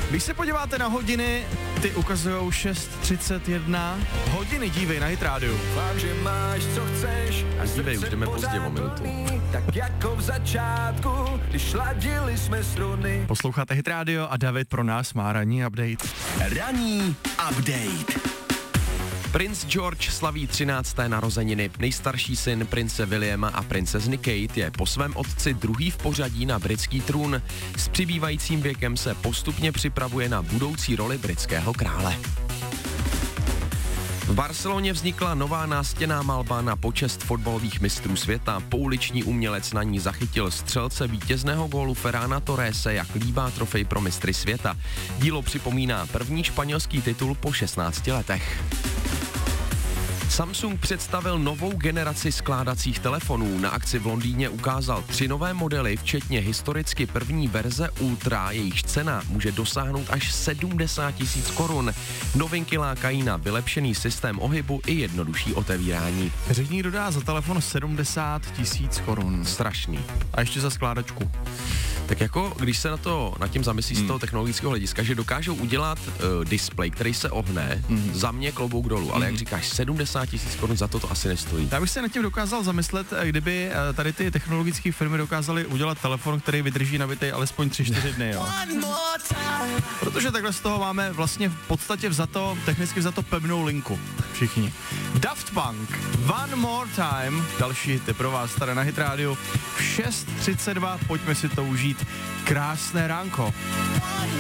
Když se podíváte na hodiny, ty ukazujou 6:31. Hodiny dívej na Hit Radio. Fakt, že máš, co chceš a Dívej, už jdeme pozdě o minutu. Tak jako v začátku, když ladili jsme struny. Posloucháte Hit Radio a David pro nás má ranní update. Ranní update. Princ George slaví 13. narozeniny. Nejstarší syn prince Williama a princezny Kate je po svém otci druhý v pořadí na britský trůn. S přibývajícím věkem se postupně připravuje na budoucí roli britského krále. V Barceloně vznikla nová nástěnná malba na počest fotbalových mistrů světa. Pouliční umělec na ní zachytil střelce vítězného gólu Ferrana Torrese, jak líbá trofej pro mistry světa. Dílo připomíná první španělský titul po 16 letech. Samsung představil novou generaci skládacích telefonů. Na akci v Londýně ukázal 3 nové modely, včetně historicky první verze Ultra, jejichž cena může dosáhnout až 70 000 korun. Novinky lákají na vylepšený systém ohybu i jednodušší otevírání. Řekni, kdo dá za telefon 70 000 korun. Strašný. A ještě za skládačku. Tak jako, když se na tím zamyslí z toho technologického hlediska, že dokážou udělat displej, který se ohne, za mě klobouk dolů, ale jak říkáš, 70 000 korun za to asi nestojí. Já bych se nad tím dokázal zamyslet, kdyby tady ty technologické firmy dokázaly udělat telefon, který vydrží nabitej alespoň 3-4 dny, jo. Protože takhle z toho máme vlastně v podstatě technicky vzato pevnou linku. Všichni. Daft Punk, One More Time, další hity pro vás tady na Hit Radio. V 6:32, pojďme si to užít. Krásné ránko.